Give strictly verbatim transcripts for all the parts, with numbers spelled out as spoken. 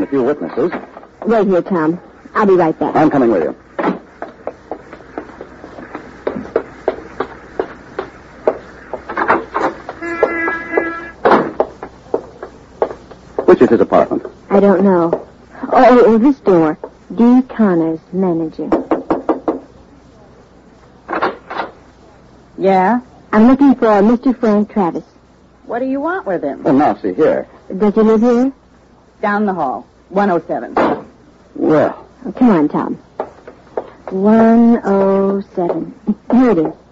a few witnesses. Wait here, Tom. I'll be right back. I'm coming with you. Which is his apartment? I don't know. Oh, oh, this door. D. Connors, manager. Yeah? I'm looking for Mister Frank Travis. What do you want with him? Well, now, see here. Does he live here? Down the hall. one oh seven. Well. Oh, come on, Tom. one oh seven. Here it is.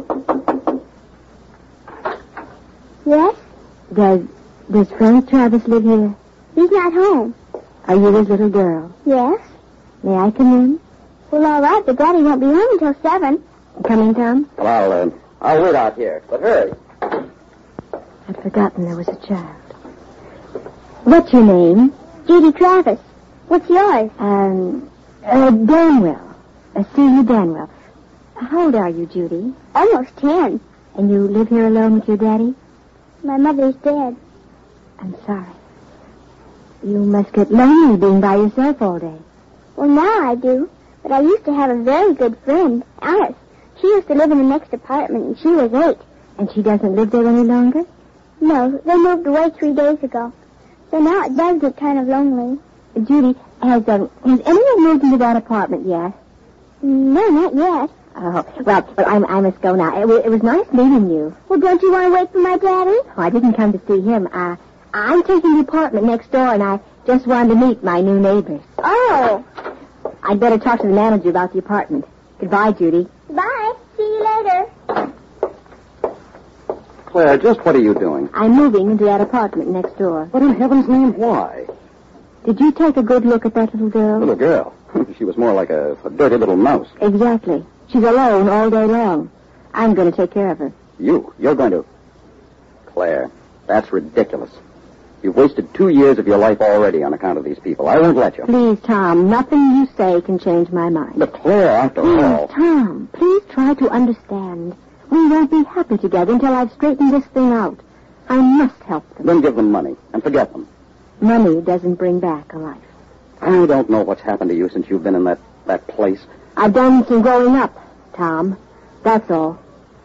Yes? Does, does Frank Travis live here? He's not home. Are you his little girl? Yes? May I come in? Well, all right, but Daddy won't be home until seven. Come in, Tom. Well, I'll, uh, I'll wait out here. But hurry. I'd forgotten there was a child. What's your name? Judy Travis. What's yours? Um, uh, Danwell. Uh, Celia Danwell. How old are you, Judy? Almost ten. And you live here alone with your daddy? My mother's dead. I'm sorry. You must get lonely being by yourself all day. Well, now I do. But I used to have a very good friend, Alice. She used to live in the next apartment, and she was eight. And she doesn't live there any longer? No, they moved away three days ago. So now it does get kind of lonely. Uh, Judy, has, um, has anyone moved into that apartment yet? No, not yet. Oh, well, well I, I must go now. It, it was nice meeting you. Well, don't you want to wait for my daddy? Oh, I didn't come to see him. Uh, I'm taking the apartment next door, and I just wanted to meet my new neighbors. Oh. I'd better talk to the manager about the apartment. Goodbye, Judy. Bye. See you later. Claire, just what are you doing? I'm moving into that apartment next door. What in heaven's name, why? Did you take a good look at that little girl? Little girl. She was more like a, a dirty little mouse. Exactly. She's alone all day long. I'm going to take care of her. You? You're going to... Claire, that's ridiculous. You've wasted two years of your life already on account of these people. I won't let you. Please, Tom, nothing you say can change my mind. But Claire, after Please, all... Tom, please try to understand. We won't be happy together until I've straightened this thing out. I must help them. Then give them money and forget them. Money doesn't bring back a life. I don't know what's happened to you since you've been in that, that place. I've done some growing up, Tom. That's all.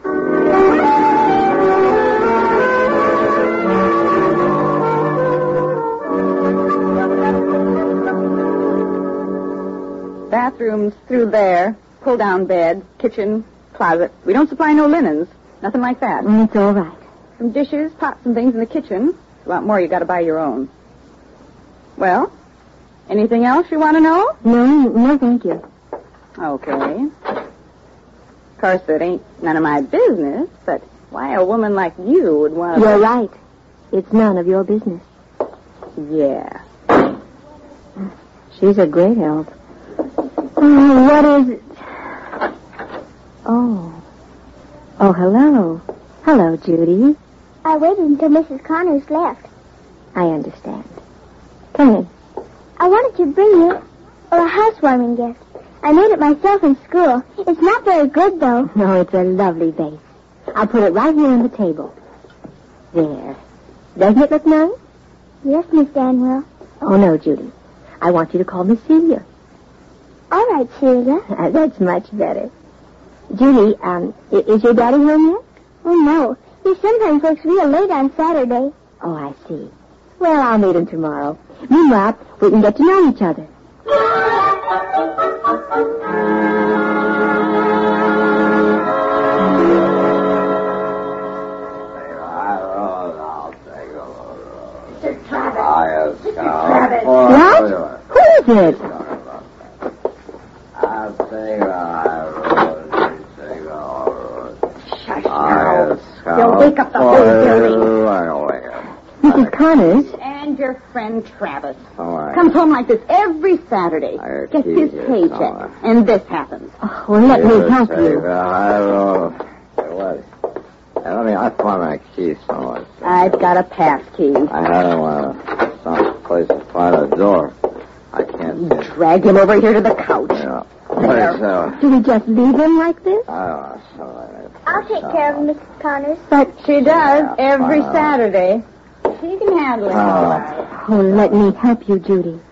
Bathrooms through there, pull-down bed, kitchen, closet. We don't supply no linens. Nothing like that. Mm, it's all right. Some dishes, pots, and things in the kitchen. If you want more, you got to buy your own. Well, anything else you want to know? No, no, thank you. Okay. Of course, it ain't none of my business, but why a woman like you would want to... You're right. It's none of your business. Yeah. She's a great help. Oh, what is it? Oh. Oh, hello. Hello, Judy. I waited until Missus Connors left. I understand. Come in. I wanted to bring you a housewarming gift. I made it myself in school. It's not very good, though. No, it's a lovely vase. I'll put it right here on the table. There. Doesn't it look nice? Yes, Miss Danwell. Oh, no, Judy. I want you to call me Celia. All right, Celia. Uh, that's much better. Judy, um, i- is your daddy home yet? Oh, no. He sometimes works real late on Saturday. Oh, I see. Well, I'll meet him tomorrow. Meanwhile, we can get to know each other. Mister Travis. Mister Travis. What? Who is it? I'll say Shush now. You'll wake up the whole building. Missus Connors? And your friend Travis. All right. Comes home like this every Saturday. I Gets his see. paycheck. All right. And this happens. Oh, well, let me help you. I don't know. What? Let me, I find my key somewhere. I've got a pass key. I don't want to some place to find a door. I can't see. Drag him over here to the couch. Yeah. There. So, Do we just leave him like this? I don't know. So, I'll take care of him, Missus Connors. But she does Yeah, every fine. Saturday. She can handle it all right. Oh, let me help you, Judy.